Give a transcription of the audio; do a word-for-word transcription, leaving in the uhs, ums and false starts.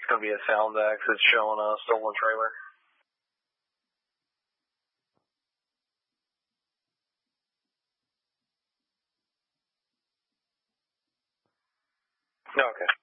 going to be a Sound X. It's showing a stolen trailer. Okay.